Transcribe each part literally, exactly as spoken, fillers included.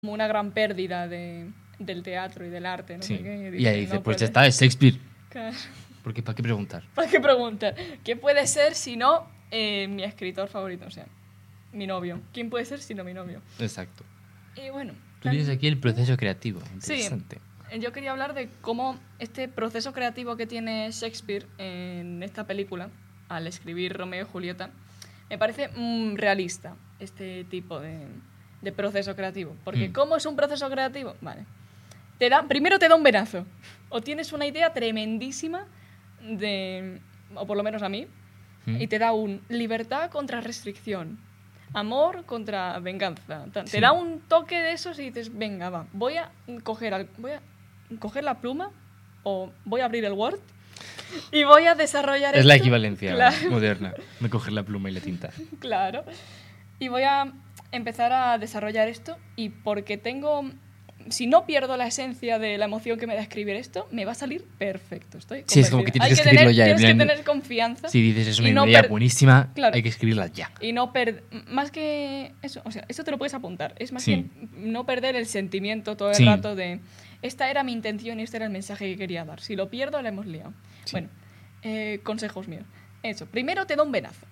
como una gran pérdida de, del teatro y del arte, no sí. sé qué. Y, y ahí dice, no pues puede. ya está, es Shakespeare. Claro. Porque ¿para qué preguntar? ¿Para qué preguntar? ¿Quién puede ser si no eh, mi escritor favorito? O sea, mi novio. ¿Quién puede ser si no mi novio? Exacto. Y bueno. Tú tienes aquí el proceso creativo. Interesante. Sí, yo quería hablar de cómo este proceso creativo que tiene Shakespeare en esta película, al escribir Romeo y Julieta, me parece mm, realista, este tipo de, de proceso creativo. Porque Mm. ¿cómo es un proceso creativo? Vale. Te da, primero te da un venazo. O tienes una idea tremendísima de, o por lo menos a mí, Mm. y te da un libertad contra restricción, amor contra venganza. Te Sí. da un toque de esos y dices, venga, va, voy a coger, al, voy a coger la pluma o voy a abrir el Word y voy a desarrollar Es esto. la equivalencia Claro. moderna de coger la pluma y la tinta. Claro. Y voy a empezar a desarrollar esto y porque tengo... Si no pierdo la esencia de la emoción que me da escribir esto, me va a salir perfecto. Estoy Sí, es como convencida. que tienes Hay que escribirlo tener, ya, Tienes en que plan, tener confianza. Si dices es una y no idea per- buenísima, Claro. hay que escribirla ya. Y no perder... Más que eso, o sea, eso te lo puedes apuntar. Es más Sí. bien no perder el sentimiento todo el Sí. rato de... Esta era mi intención y este era el mensaje que quería dar. Si lo pierdo, la hemos liado. Sí. Bueno, eh, consejos míos. Eso, primero te da un venazo.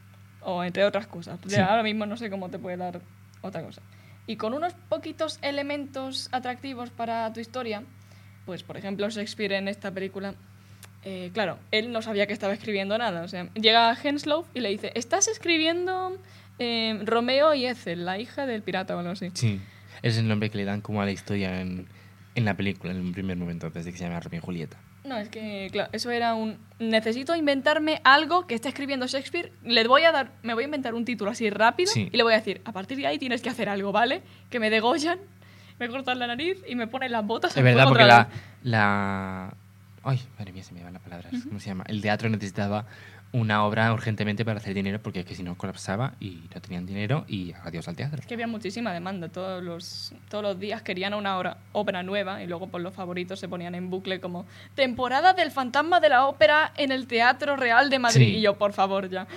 O entre otras cosas. Sí. Ahora mismo no sé cómo te puede dar otra cosa. Y con unos poquitos elementos atractivos para tu historia, pues por ejemplo Shakespeare en esta película, eh, claro, él no sabía que estaba escribiendo nada. O sea, llega Henslowe y le dice, ¿estás escribiendo eh, Romeo y Ethel, la hija del pirata o algo así? Sí, es el nombre que le dan como a la historia en, en la película, en un primer momento, antes de que se llame Romeo y Julieta. No, es que, claro, eso era un... Necesito inventarme algo que esté escribiendo Shakespeare. Le voy a dar... Me voy a inventar un título así rápido Sí. y le voy a decir, a partir de ahí tienes que hacer algo, ¿vale? Que me degollan, me cortan la nariz y me ponen las botas Es al verdad, fuego porque otra la, vez. la... Ay, madre mía, se me van las palabras. ¿Cómo se llama? El teatro necesitaba una obra urgentemente para hacer dinero porque es que si no colapsaba y no tenían dinero y adiós al teatro. Es que había muchísima demanda. Todos los, todos los días querían una obra, obra nueva y luego por los favoritos se ponían en bucle como temporada del fantasma de la ópera en el Teatro Real de Madrid. Sí. Y yo, por favor, ya.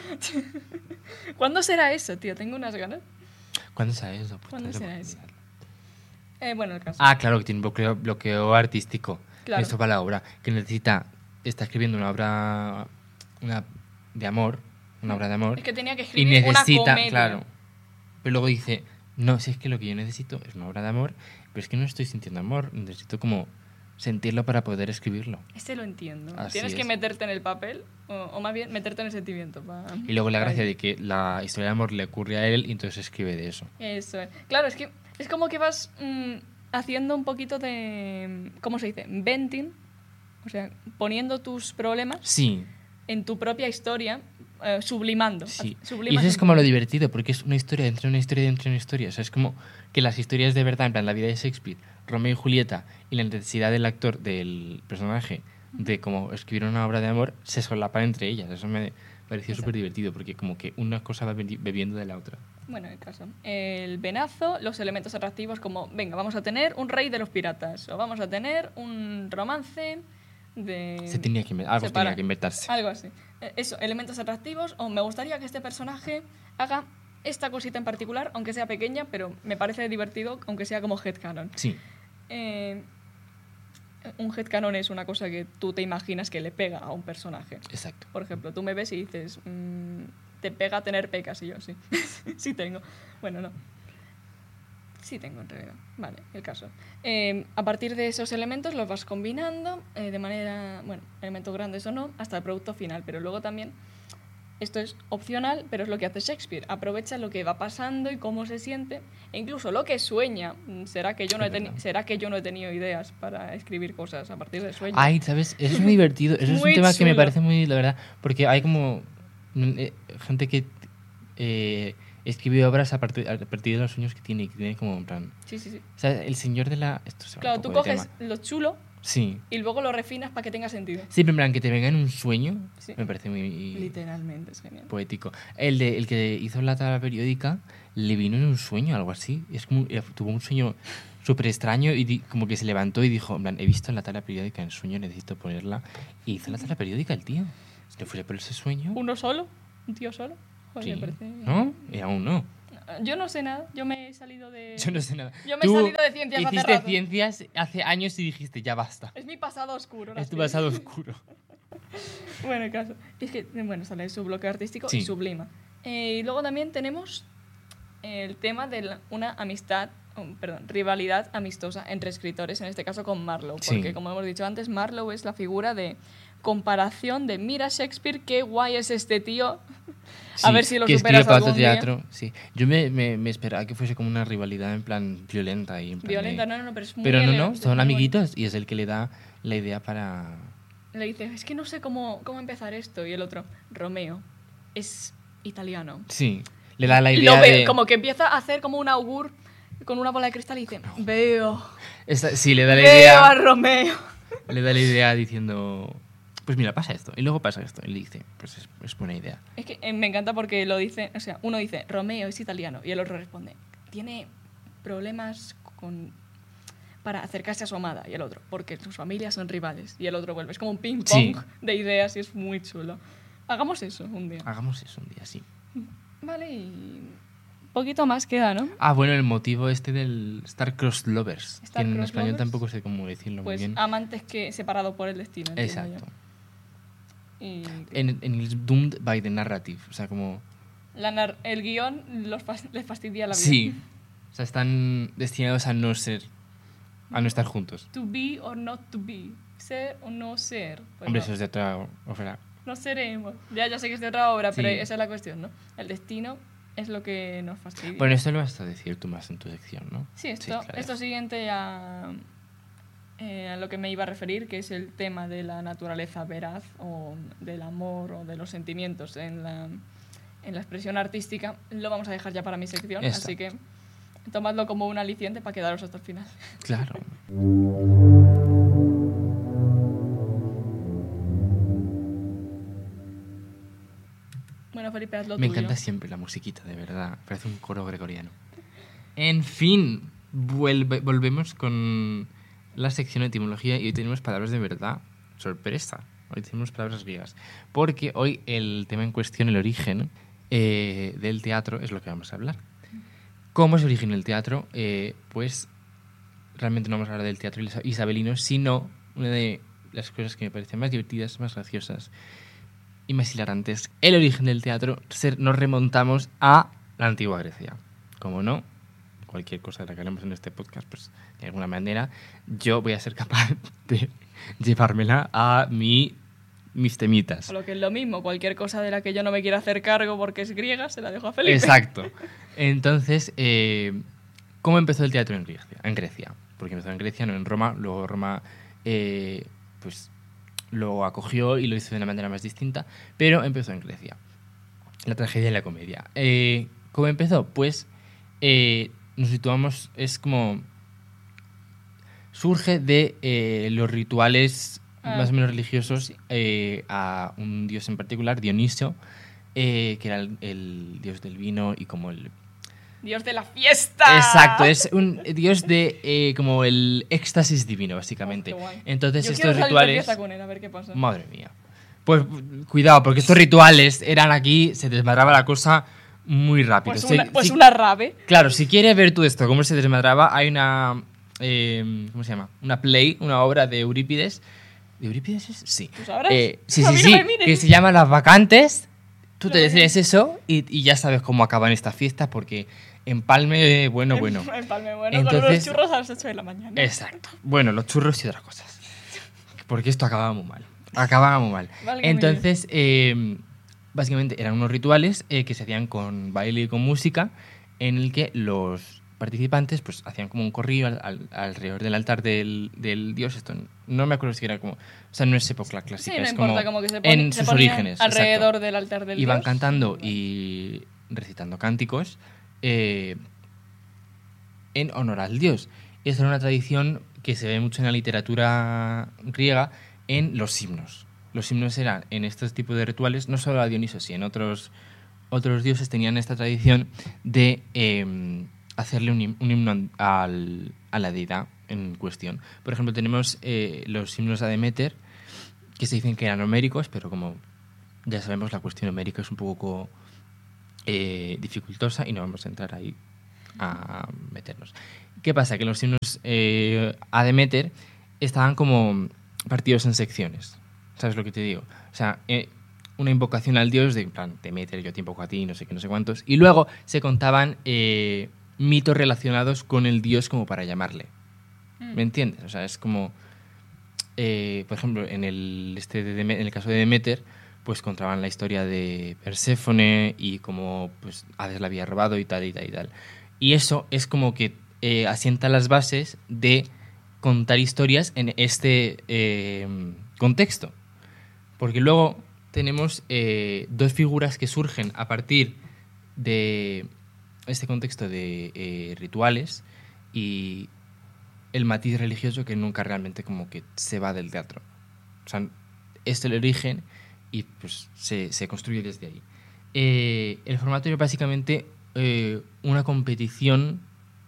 ¿Cuándo será eso, tío? Tengo unas ganas. ¿Cuándo sale eso? Pues ¿Cuándo te lo será voy a eso? mirar. Eh, bueno, el caso. Ah, claro, que tiene un bloqueo, bloqueo artístico. Claro. Esto para la obra. Que necesita... Está escribiendo una obra... Una de amor. Una obra de amor. Es que tenía que Y escribir necesita... una comedia. Claro. Pero luego dice... No, si es que lo que yo necesito es una obra de amor. Pero es que no estoy sintiendo amor. Necesito como... sentirlo para poder escribirlo. Ese lo entiendo. Así Tienes que es. meterte en el papel, o, o más bien meterte en el sentimiento. Pa... Y luego la pa- gracia de que la historia de amor le ocurre a él y entonces escribe de eso. Eso es. Claro, es que es como que vas mm, haciendo un poquito de... ¿Cómo se dice? Venting. O sea, poniendo tus problemas Sí, en tu propia historia, eh, sublimando. sí. Sublimas Y eso es un como lo poco. divertido, porque es una historia dentro de una historia dentro de una historia. O sea, es como que las historias de verdad, en plan la vida de Shakespeare, Romeo y Julieta, y la necesidad del actor, del personaje, de como escribir una obra de amor, se solapan entre ellas. Eso me pareció Exacto. súper divertido, porque como que una cosa va bebi- bebiendo de la otra. Bueno, el caso. El venazo, los elementos atractivos como, venga, vamos a tener un rey de los piratas, o vamos a tener un romance de... Se tenía que, inven- algo separa- tenía que inventarse. Algo así. Eh, Eso, elementos atractivos, o me gustaría que este personaje haga esta cosita en particular, aunque sea pequeña, pero me parece divertido, aunque sea como headcanon. Sí, Eh, un headcanon es una cosa que tú te imaginas que le pega a un personaje. exacto. Por ejemplo, tú me ves y dices, mm, te pega tener pecas, y yo, sí. Sí tengo. Bueno, no. Sí tengo, en realidad. Vale, el caso. Eh, a partir de esos elementos los vas combinando eh, de manera, bueno, elementos grandes o no, hasta el producto final. Pero luego también, esto es opcional, pero es lo que hace Shakespeare. Aprovecha lo que va pasando y cómo se siente, e incluso lo que sueña. Mm, ¿Será que yo no he, Es teni- verdad. ¿será que yo no he tenido ideas para escribir cosas a partir de sueños? Ay, ¿sabes? Eso es muy divertido. Eso es Muy un tema que me chulo. parece muy, la verdad, porque hay como mm, eh, gente que eh, escribe obras a partir, a partir de los sueños que tiene, que tiene como en plan... Sí, sí, sí. O sea, el señor de la... Esto se va Claro, un tú poco de coges tema. lo chulo Sí. y luego lo refinas para que tenga sentido. Sí, pero en plan, que te venga en un sueño, Sí. me parece muy Literalmente, es genial. poético. El, de, el que hizo la tabla periódica le vino en un sueño, algo así. Es como, eh, tuvo un sueño súper extraño y di- como que se levantó y dijo, en plan, he visto la tabla periódica en sueño, necesito ponerla. Y hizo la tabla periódica el tío. Se le fue por ese sueño. ¿Uno solo? ¿Un tío solo? Joder, Sí. me parece... ¿No? Y aún no. No, Yo no sé nada, yo me he salido de... Yo no sé nada. Yo me he Tú salido de ciencias hace hiciste rato. ciencias hace años y dijiste, ya basta. Es mi pasado oscuro. Es tu las pasado ciencias. oscuro. Bueno, el caso. Es que, bueno, sale su bloque artístico Sí. y sublima. Eh, y luego también tenemos el tema de la- una amistad, oh, perdón, rivalidad amistosa entre escritores, en este caso con Marlowe. Porque, Sí. como hemos dicho antes, Marlowe es la figura de comparación de mira Shakespeare, qué guay es este tío. A Sí, ver si lo que superas escribe para otro algún día. teatro. Sí. Yo me, me, me esperaba que fuese como una rivalidad en plan violenta. Y en plan Violenta, de- no, no, no, pero es muy Pero no, no, elegante, son muy amiguitos y es el que le da la idea para... bonito. Le dice, es que no sé cómo, cómo empezar esto. Y el otro, Romeo, es italiano. Sí, le da la Lo idea ve- de... Como que empieza a hacer como un augur con una bola de cristal y dice, veo, Esta- sí, le da la veo a idea... Romeo. Le da la idea diciendo... Pues mira, pasa esto. Y luego pasa esto. Y le dice, pues es, es buena idea. Es que eh, me encanta porque lo dice, o sea, uno dice, Romeo es italiano, y el otro responde, tiene problemas con para acercarse a su amada, y el otro, porque sus familias son rivales, y el otro vuelve. Es como un ping-pong Sí. de ideas y es muy chulo. Hagamos eso un día. Hagamos eso un día, sí. Vale, y poquito más queda, ¿no? Ah, bueno, el motivo este del Star-Crossed Lovers. Que en Star-Crossed español Lovers. tampoco sé cómo decirlo Pues muy bien. amantes que separado por el destino. entiendo Exacto. yo. Y En, en el Doomed by the Narrative. O sea, como... la nar- el guión los fas- les fastidia la vida. Sí. O sea, están destinados a no ser... A no estar juntos. To be or not to be. Ser o no ser. Pues Hombre, no. eso es de otra ópera. No seremos. Ya, ya sé que es de otra obra, Sí. pero esa es la cuestión, ¿no? El destino es lo que nos fastidia. Bueno, esto lo vas a decir tú más en tu sección, ¿no? sí, esto, claro. esto siguiente a, eh, a lo que me iba a referir, que es el tema de la naturaleza veraz o del amor o de los sentimientos en la, en la expresión artística, lo vamos a dejar ya para mi sección, Exacto. así que tomadlo como un aliciente para quedaros hasta el final. Claro. Bueno, Felipe, haz lo Me tuyo. encanta siempre la musiquita, de verdad. Parece un coro gregoriano. En fin, vuelve- volvemos con la sección de etimología y hoy tenemos palabras de verdad. Sorpresa. Hoy tenemos palabras griegas. Porque hoy el tema en cuestión, el origen eh, del teatro, es lo que vamos a hablar. ¿Cómo se originó el teatro? Eh, pues realmente no vamos a hablar del teatro isa- isabelino, sino una de las cosas que me parecen más divertidas, más graciosas y más hilarantes. El origen del teatro se- nos remontamos a la antigua Grecia. Como no, cualquier cosa de la que hablemos en este podcast, pues de alguna manera yo voy a ser capaz de llevármela a mi, mis temitas. O lo que es lo mismo, cualquier cosa de la que yo no me quiera hacer cargo porque es griega, se la dejo a Felipe. Exacto. Entonces, eh, ¿cómo empezó el teatro en Grecia? En Grecia. Porque empezó en Grecia, no en Roma. Luego Roma, eh, pues, lo acogió y lo hizo de una manera más distinta. Pero empezó en Grecia. La tragedia y la comedia. Eh, ¿Cómo empezó? Pues, eh, nos situamos, es como... Surge de eh, los rituales Ah, más o menos religiosos sí. eh, a un dios en particular, Dionisio, eh, que era el, el dios del vino y como el... Dios de la fiesta. Exacto, es un dios de eh, como el éxtasis divino, básicamente. Oh, qué guay. Entonces Yo estos quiero salir de rituales... fiesta con él, a ver qué pasa. Madre mía. Pues cuidado, porque estos rituales eran aquí, se desmadraba la cosa muy rápido. Pues, Si- una, pues si- una rave. Claro, si quieres ver tú esto, cómo se desmadraba, hay una... eh, ¿Cómo se llama? Una play, una obra de Eurípides. ¿De Eurípides es? Sí. ¿Tú sabrás? Eh, sí, A sí, mí sí. no me mires. Que se llama Las Vacantes. Tú te Lo decides eso y, y ya sabes cómo acaban estas fiestas porque empalme, bueno, bueno. En Palme Bueno, con Entonces- unos churros a las ocho de la mañana. Exacto. Bueno, los churros y otras cosas. Porque esto acababa muy mal. Acababa muy mal. Válgame Entonces, eh, básicamente eran unos rituales eh, que se hacían con baile y con música, en el que los participantes pues hacían como un corrillo al- al- alrededor del altar del, del dios. Esto no me acuerdo si era como... O sea, no es época clásica, Sí, no es importa, como, como que se, pone- en se sus ponían orígenes. alrededor exacto. del altar del Iban dios. cantando y recitando cánticos eh, en honor al dios. Esta era una tradición que se ve mucho en la literatura griega en los himnos. Los himnos eran en estos tipos de rituales, no solo a Dioniso, sino en otros, otros dioses tenían esta tradición de eh, hacerle un, him- un himno al, a la deidad en cuestión. Por ejemplo, tenemos eh, los himnos a Deméter, que se dicen que eran homéricos, pero como ya sabemos, la cuestión homérica es un poco eh, dificultosa y no vamos a entrar ahí a meternos. ¿Qué pasa? Que los himnos eh, a Demeter estaban como partidos en secciones. ¿Sabes lo que te digo? O sea, eh, una invocación al dios de, en plan, Demeter, yo te invoco a ti, no sé qué, no sé cuántos. Y luego se contaban eh, mitos relacionados con el dios como para llamarle. ¿Me entiendes? O sea, es como... Eh, por ejemplo, en el, este de Demet- en el caso de Demeter, pues contaban la historia de Perséfone y cómo pues, Hades la había robado y tal y tal y tal. Y eso es como que eh, asienta las bases de contar historias en este eh, contexto. Porque luego tenemos eh, dos figuras que surgen a partir de este contexto de eh, rituales y el matiz religioso que nunca realmente como que se va del teatro. O sea, este es el origen y pues se, se construye desde ahí. Eh, el formato es básicamente eh, una competición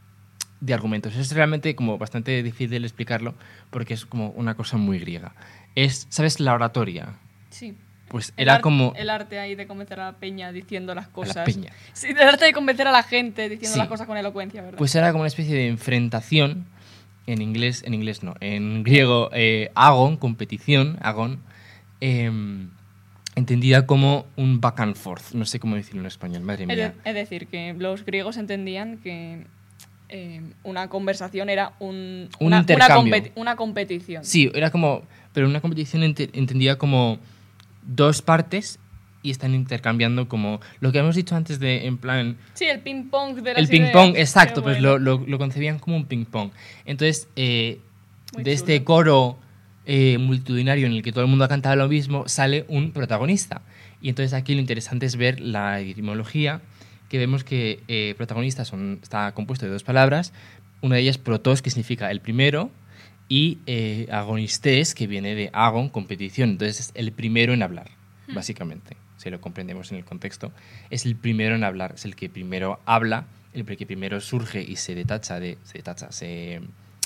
de argumentos. Es realmente como bastante difícil de explicarlo porque es como una cosa muy griega. Es, ¿sabes? La oratoria. Sí. Pues El era ar- como... El arte ahí de convencer a la peña diciendo las A cosas. la peña. Sí, el arte de convencer a la gente diciendo Sí. las cosas con elocuencia, ¿verdad? Pues era como una especie de enfrentación, en inglés, en inglés no, en griego, eh, agon, competición, agon, eh, entendida como un back and forth, no sé cómo decirlo en español, madre Es, mía. de- es decir, que los griegos entendían que eh, una conversación era un, Un una, intercambio. Una, competi- una competición. Sí, era como, pero una competición ente- entendida como dos partes y están intercambiando como lo que hemos dicho antes de, en plan, Sí, el ping-pong de las el ping ideas. pong, Qué exacto, pues bueno. lo, lo, lo concebían como un ping pong. Entonces, eh, Muy de chulo. este coro eh, multitudinario en el que todo el mundo ha cantado lo mismo, sale un protagonista. Y entonces aquí lo interesante es ver la etimología, que vemos que eh, protagonista son, está compuesto de dos palabras, una de ellas protos, que significa el primero, y eh, agonistes, que viene de agon, competición. Entonces es el primero en hablar, Hmm. básicamente, si lo comprendemos en el contexto. Es el primero en hablar, es el que primero habla, el que primero surge y se detacha de... Se detacha, se...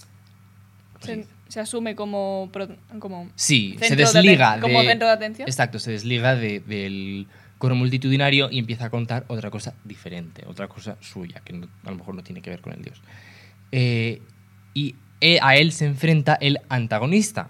¿cómo se Se, dice? se asume como, pro- como Sí, se centro de desliga aten- como de- centro de atención. Exacto, se desliga de- del coro multitudinario y empieza a contar otra cosa diferente, otra cosa suya, que no- a lo mejor no tiene que ver con el dios. Eh, y eh, a él se enfrenta el antagonista.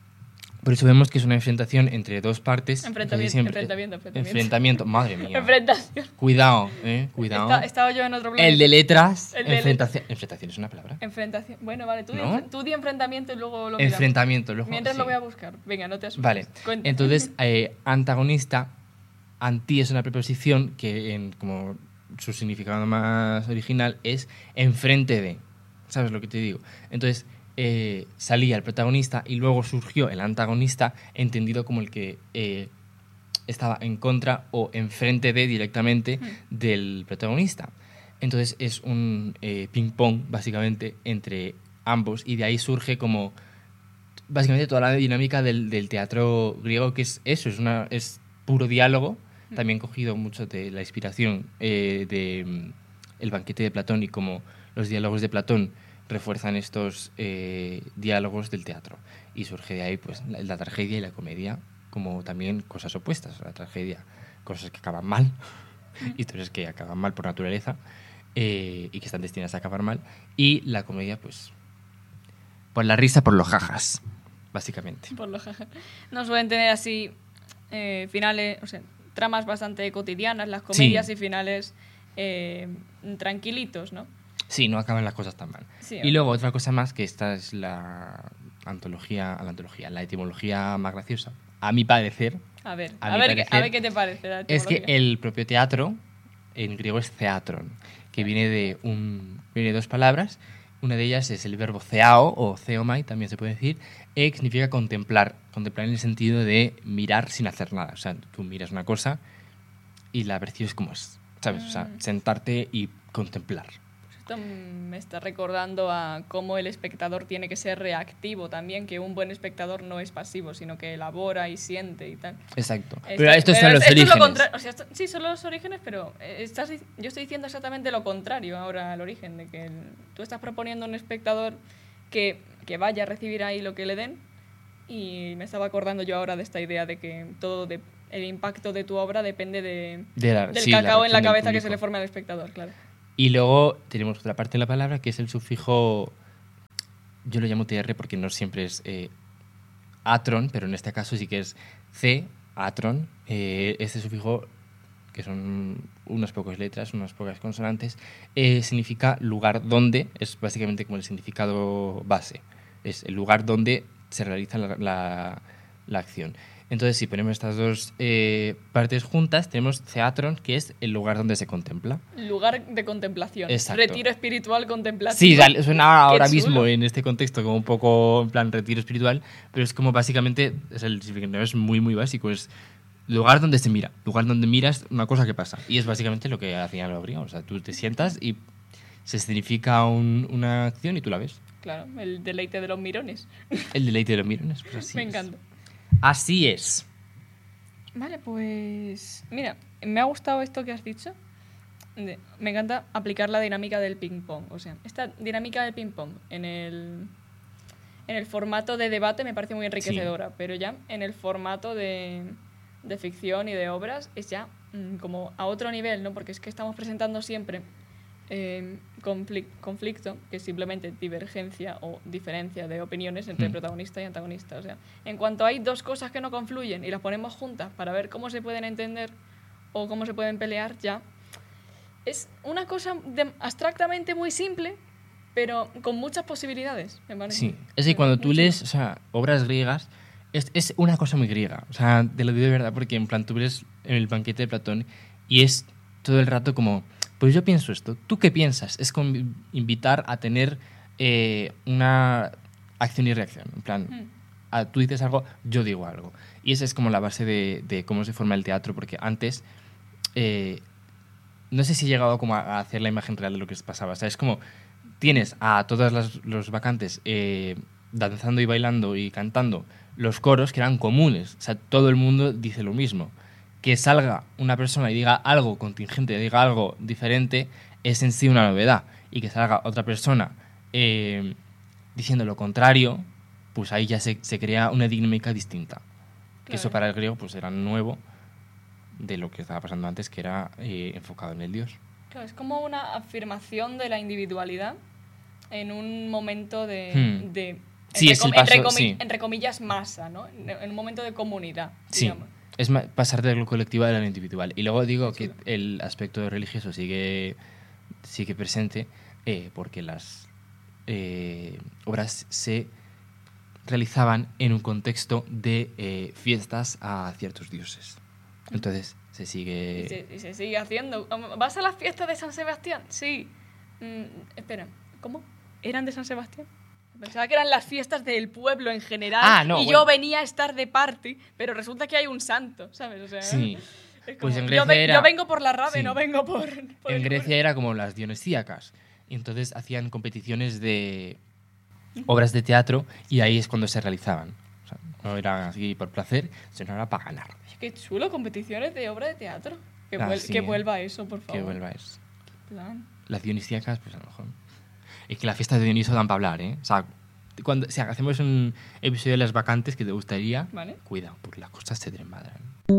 Por eso vemos que es una enfrentación entre dos partes. Enfrentamiento, casi siempre- enfrentamiento, enfrentamiento. Enfrentamiento, madre mía. Enfrentación. Cuidado, eh, cuidado. Está- estaba yo en otro planeta. El de letras, El de enfrentación. Enfrentación es una palabra. Enfrentación. Bueno, vale, tú, di, ¿No? enfre- tú di enfrentamiento y luego lo miramos. Enfrentamiento, luego- Mientras sí. lo voy a buscar. Venga, no te asustes. Vale, Cuenta. entonces eh, antagonista, anti es una preposición que en como su significado más original es enfrente de, ¿sabes lo que te digo? Entonces eh, salía el protagonista y luego surgió el antagonista entendido como el que eh, estaba en contra o enfrente de directamente del protagonista. Entonces es un eh, ping-pong básicamente entre ambos y de ahí surge como básicamente toda la dinámica del, del teatro griego, que es eso, es, una, es puro diálogo, también cogido mucho de la inspiración eh, de mm, El banquete de Platón y como los diálogos de Platón refuerzan estos eh, diálogos del teatro. Y surge de ahí pues la, la tragedia y la comedia como también cosas opuestas. La tragedia, cosas que acaban mal, historias que acaban mal por naturaleza eh, y que están destinadas a acabar mal. Y la comedia, pues, por la risa, por los jajas, básicamente. Por lo jaja. No suelen tener así eh, finales, o sea, tramas bastante cotidianas, las comedias Sí. y finales eh, tranquilitos, ¿no? Sí, no acaban las cosas tan mal. Sí, y luego otra cosa más, que esta es la antología, la antología, la etimología más graciosa, a mi parecer, A ver, A a, mi ver, qué- a parecer, ver qué te parece. la es que etimología. el propio teatro, en griego es theatron, que viene de, un, viene de dos palabras. Una de ellas es el verbo theao, o theomai, también se puede decir, e, que significa contemplar. Contemplar en el sentido de mirar sin hacer nada. O sea, tú miras una cosa y la percibes como es, ¿sabes? O sea, Mm. sentarte y contemplar. Esto me está recordando a cómo el espectador tiene que ser reactivo también, que un buen espectador no es pasivo, sino que elabora y siente y tal. Exacto. Esto- Pero estos son los esto es lo orígenes. contra- o sea, esto- sí, son los orígenes, pero eh, estás, dic- yo estoy diciendo exactamente lo contrario ahora al origen, de que el- tú estás proponiendo a un espectador que, que vaya a recibir ahí lo que le den, y me estaba acordando yo ahora de esta idea de que todo de- el impacto de tu obra depende de, De la- del sí, la cacao en la reacción del cabeza que se público. le forme al espectador, claro. Y luego tenemos otra parte de la palabra que es el sufijo, yo lo llamo T R porque no siempre es eh, atron, pero en este caso sí que es C, atron. Eh, este sufijo, que son unas pocas letras, unas pocas consonantes, eh, significa lugar donde, es básicamente como el significado base, es el lugar donde se realiza la, la- la acción. Entonces, si ponemos estas dos eh, partes juntas, tenemos theatron, que es el lugar donde se contempla. Lugar de contemplación. Exacto. Retiro espiritual contemplativo. Sí, dale, suena ahora Qué mismo chulo. en este contexto como un poco en plan retiro espiritual, pero es como básicamente, es el significado es muy, muy básico, es lugar donde se mira. Lugar donde miras una cosa que pasa. Y es básicamente lo que hacían los griegos. O sea, tú te sientas y se significa un- una acción y tú la ves. Claro, el deleite de los mirones. El deleite de los mirones, pues así Me es. encanta. Así es. Vale, pues mira, me ha gustado esto que has dicho. De- me encanta aplicar la dinámica del ping-pong. O sea, esta dinámica del ping-pong en el, en el formato de debate me parece muy enriquecedora, pero ya en el formato de, de ficción y de obras es ya mm, como a otro nivel, ¿no? Porque es que estamos presentando siempre eh, conflic- conflicto, que es simplemente divergencia o diferencia de opiniones entre Mm. protagonista y antagonista. O sea, en cuanto hay dos cosas que no confluyen y las ponemos juntas para ver cómo se pueden entender o cómo se pueden pelear, ya es una cosa de- abstractamente muy simple, pero con muchas posibilidades, me parece. Sí, es que cuando tú Muy lees, chulo. o sea, obras griegas, es, es una cosa muy griega. O sea, te lo digo de verdad, porque en plan tú ves en el banquete de Platón y es todo el rato como, pues yo pienso esto, ¿tú qué piensas? Es como invitar a tener eh, una acción y reacción. En plan, Mm. a- tú dices algo, yo digo algo. Y esa es como la base de, de cómo se forma el teatro, porque antes... eh, no sé si he llegado como a a hacer la imagen real de lo que pasaba. O sea, es como tienes a todos las- los vacantes eh, danzando y bailando y cantando los coros que eran comunes. O sea, todo el mundo dice lo mismo. Que salga una persona y diga algo contingente, diga algo diferente, es en sí una novedad. Y que salga otra persona eh, diciendo lo contrario, pues ahí ya se, se crea una dinámica distinta. Que eso Claro. para el griego pues era nuevo de lo que estaba pasando antes, que era eh, enfocado en el dios. Claro, es como una afirmación de la individualidad en un momento de... Hmm. de Sí, entre es el com- entre, paso, comi- sí. entre comillas, masa, ¿no? En en un momento de comunidad, Sí, digamos. es ma- pasar de lo colectivo a lo individual. Y luego digo Qué que chulo. el aspecto religioso sigue, sigue presente eh, porque las eh, obras se realizaban en un contexto de eh, fiestas a ciertos dioses. Entonces se sigue... Y se, y se sigue haciendo. ¿Vas a las fiestas de San Sebastián? Sí. Mm, espera, ¿cómo? ¿Eran de San Sebastián? Pensaba que eran las fiestas del pueblo en general Ah, no, y bueno. yo venía a estar de party, pero resulta que hay un santo, ¿sabes? O sea, Sí. es Pues como, en yo, Grecia ve- era- yo vengo por la rave, sí. no vengo por... por En el- Grecia era como las dionisíacas. Y entonces hacían competiciones de obras de teatro y ahí es cuando se realizaban. O sea, no era así por placer, sino era para ganar. Qué chulo, competiciones de obra de teatro. Que, Ah, vuel- sí, que ¿eh? vuelva eso, por favor. Que vuelva eso. Plan. Las dionisíacas, pues a lo mejor. Es que las fiestas de Dioniso dan para hablar, ¿eh? O sea, cuando, si hacemos un episodio de las vacantes que te gustaría, Vale. cuidado, porque las cosas se desmadran.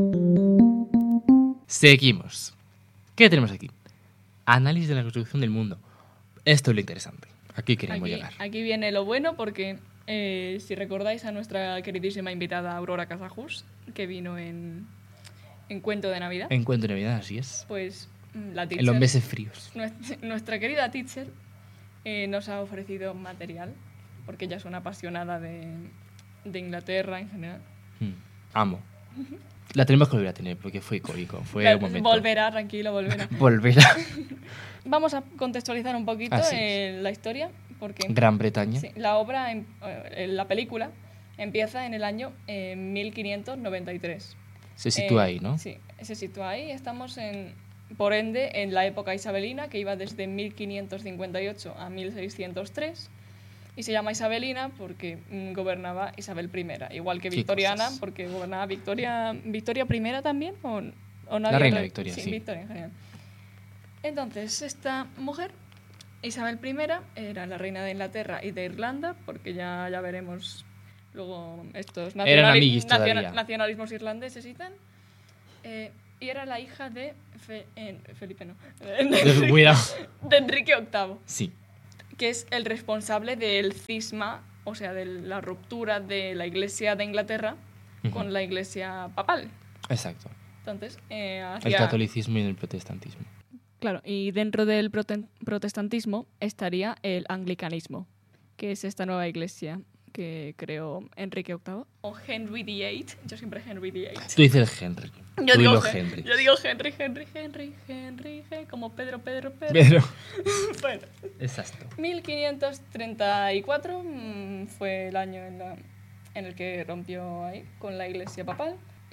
Seguimos. ¿Qué tenemos aquí? Análisis de la construcción del mundo. Esto es lo interesante. Aquí queremos Aquí, llegar. aquí viene lo bueno porque eh, si recordáis a nuestra queridísima invitada Aurora Casajus, que vino en, en Cuento de Navidad, Encuentro de Navidad, así es. pues mm, la En teacher, los meses fríos. nuestra, nuestra querida teacher eh, nos ha ofrecido material, porque ella es una apasionada de, de Inglaterra en general. Mm, amo. La tenemos que volver a tener porque fue icónico. Fue La- un momento. volverá, tranquilo, volverá. Volverá. Vamos a contextualizar un poquito Así es. eh, la historia, porque Gran Bretaña. sí, la obra, em- eh, la película, empieza en el año eh, mil quinientos noventa y tres. Se sitúa Eh, ahí, ¿no? Sí, se sitúa ahí. Estamos, en, por ende, en la época isabelina, que iba desde mil quinientos cincuenta y ocho a mil seiscientos tres. Y se llama Isabelina porque mm, gobernaba Isabel I, igual que Qué Victoriana, cosas. porque gobernaba Victoria, Victoria I también, o, o no La había reina otra- Victoria, sí. Victoria en general. Entonces, esta mujer, Isabel I, era la reina de Inglaterra y de Irlanda, porque ya, ya veremos luego estos Eran nacionali- amiguis naciona- todavía. nacionalismos irlandeses y tal. Eh, y era la hija de Fe- en- Felipe, no. Cuidado. De Enrique octavo, Sí. que es el responsable del cisma, o sea, de la ruptura de la Iglesia de Inglaterra Ujú. con la Iglesia papal. Exacto. Entonces, eh, El hacía... catolicismo y el protestantismo. Claro, y dentro del prote- protestantismo estaría el anglicanismo, que es esta nueva iglesia que creó Enrique octavo. O Henry the octavo, yo siempre Henry the octavo. Tú dices Henry. Yo Tú y digo, los Hen- Henry. yo digo Henry, Henry, Henry, Henry, Henry, como Pedro, Pedro, Pedro. Pero. Bueno, Exacto. mil quinientos treinta y cuatro mmm, fue el año en, la- en el que rompió ahí con la iglesia papal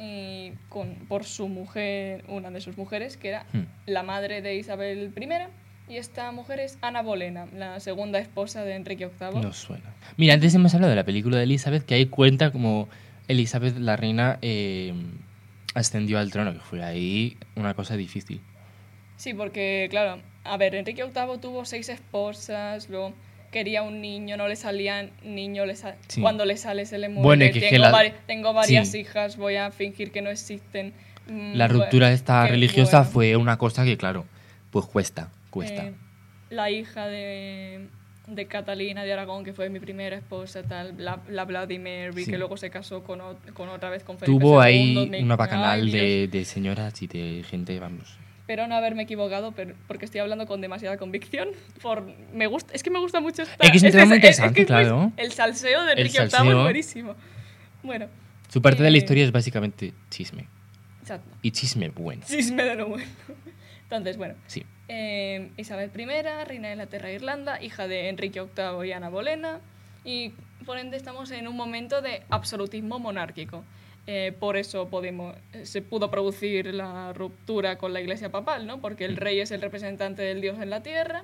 y con, por su mujer, una de sus mujeres, que era Hmm. la madre de Isabel primera, y esta mujer es Ana Bolena, la segunda esposa de Enrique octavo. No suena. Mira, antes hemos hablado de la película de Elizabeth, que ahí cuenta como Elizabeth, la reina, eh, ascendió al trono, que fue ahí una cosa difícil. Sí, porque, claro, a ver, Enrique octavo tuvo seis esposas, luego quería un niño, no le salían niño, le sa- Sí. cuando le sale se le muere. Bueno, y que- tengo, que la- vari- tengo varias Sí. hijas, voy a fingir que no existen. Mm, La bueno, ruptura esta qué religiosa bueno. fue una cosa que, claro, pues cuesta, cuesta. Eh, la hija de, de Catalina de Aragón, que fue mi primera esposa, tal, la, la Bloody Mary, Sí. que luego se casó con, ot- con otra vez con Felipe Tuvo segundo, ahí me- una ay, bacanal Dios. de, de señoras y de gente, vamos. Espero no haberme equivocado, pero, porque estoy hablando con demasiada convicción. Por, me gusta, es que me gusta mucho esta... Es que es un tema muy es- es interesante, que, pues, claro. El salseo de El Enrique octavo es salseo. buenísimo. Bueno. Su parte de la eh, historia es básicamente chisme. Exacto. Y chisme bueno. Chisme de lo bueno. Entonces, bueno. Sí. Eh, Isabel primera, reina de Inglaterra e Irlanda, hija de Enrique octavo y Ana Bolena. Y por ende estamos en un momento de absolutismo monárquico. Eh, por eso podemos, se pudo producir la ruptura con la iglesia papal, ¿no? Porque el rey es el representante del Dios en la tierra.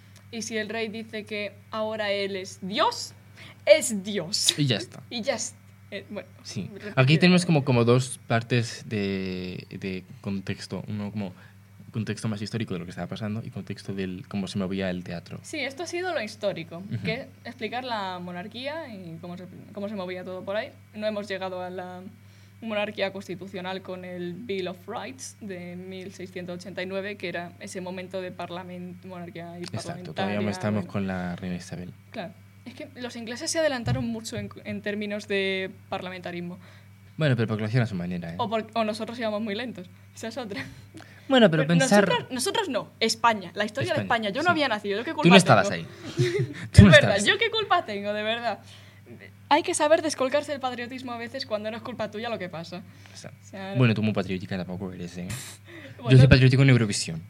Y si el rey dice que ahora él es Dios, es Dios. Y ya está. Y ya está. Eh, bueno, Sí. repito. Aquí tenemos como, como dos partes de, de contexto. Uno como contexto más histórico de lo que estaba pasando y contexto del cómo se movía el teatro. Sí, esto ha sido lo histórico, Ujú. que es explicar la monarquía y cómo se, cómo se movía todo por ahí. No hemos llegado a la monarquía constitucional con el Bill of Rights de mil seiscientos ochenta y nueve, que era ese momento de parlamento, monarquía y Exacto. parlamentaria. Todavía no estamos bueno. con la reina Isabel. Claro, es que los ingleses se adelantaron mucho en, en términos de parlamentarismo. Bueno, pero porque lo hacían a su manera, ¿eh? O, por- o nosotros íbamos muy lentos, esa es otra. Bueno, pero Pero pensar... nosotros, nosotros no, España, la historia de España, España. Yo sí. no había nacido, ¿yo qué culpa Tú no estabas tengo? ahí. Es Tú no verdad, estabas ¿yo ahí. qué culpa tengo, de verdad? Hay que saber descolgarse del patriotismo a veces cuando no es culpa tuya lo que pasa. O sea, O sea, Bueno, tú muy patriótica tampoco eres, ¿eh? bueno, Yo soy patriótico en Eurovisión.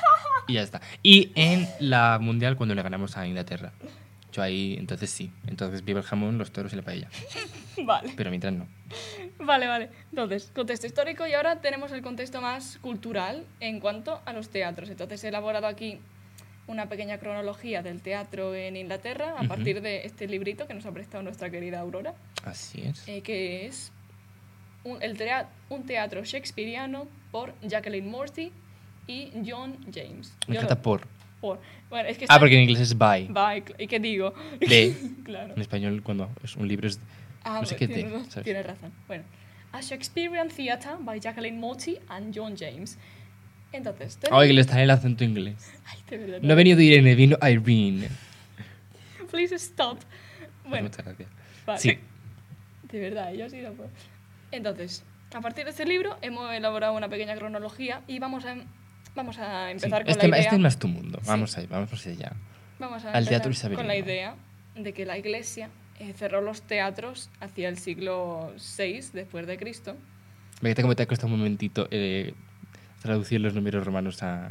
Y ya está. Y en la Mundial cuando le ganamos a Inglaterra. Yo ahí, entonces sí. Entonces viva el jamón, los toros y la paella. Vale, Pero mientras no. vale, vale. Entonces, contexto histórico y ahora tenemos el contexto más cultural en cuanto a los teatros. Entonces, he elaborado aquí una pequeña cronología del teatro en Inglaterra a Ujú. partir de este librito que nos ha prestado nuestra querida Aurora, Así es. eh, que es un, el tea- un teatro shakespeariano por Jacqueline Morphy y John James. Me Yo encanta lo- por. por. Bueno, es que Ah, está- porque en inglés es by. Bye, cl- ¿y qué digo? De. Claro. En español, cuando es un libro es. Ah, no sé qué tienes, de, raz- ¿sabes? tienes razón. Bueno, A Shakespearean Theatre by Jacqueline Morphy and John James. Entonces, tenemos- Ay, que le está el acento inglés. Ay, de verdad. No ha venido Irene, vino Irene. Please stop. Bueno, Muchas gracias. vale. Sí. De verdad, yo sí no puedo. Entonces, a partir de este libro hemos elaborado una pequeña cronología y vamos a, vamos a Sí. empezar con Este, la idea. este es más tu mundo. Sí. Vamos ahí, vamos hacia allá. Vamos a al empezar teatro con isabelino. la idea de que la Iglesia eh, cerró los teatros hacia el siglo seis después de Cristo. Me como te ha costado un momentito eh, traducir los números romanos a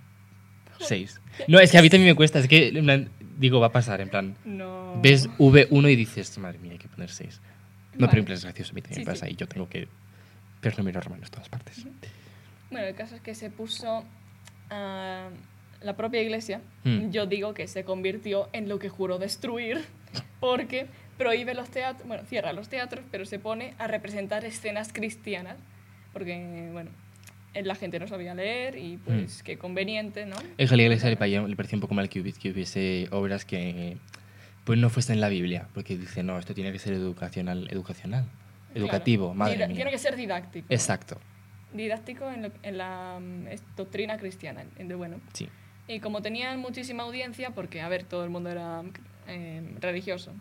seis. No, es que a mí también me cuesta. Es que, en plan, digo, va a pasar. En plan, No. ves V uno y dices, madre mía, hay que poner seis. No, Vale. pero en plan es gracioso. A mí también Sí, me pasa sí. y yo tengo que ver números romanos en todas partes. Bueno, el caso es que se puso ah, la propia Iglesia. Mm. Yo digo que se convirtió en lo que juró destruir porque prohíbe los teatros, bueno, cierra los teatros, pero se pone a representar escenas cristianas porque, bueno, eh, la gente no sabía leer y pues qué conveniente, ¿no? Es que a la iglesia le parecía, le parecía un poco mal que hubiese, que hubiese obras que pues no fuesen en la Biblia, porque dice, no, esto tiene que ser educacional, educacional, educativo, Claro. madre Dida- mía. Tiene que ser didáctico. Exacto. didáctico en, lo- en la mm, es- doctrina cristiana, en- de bueno. Sí. Y como tenían muchísima audiencia, porque, a ver, todo el mundo era eh, religioso,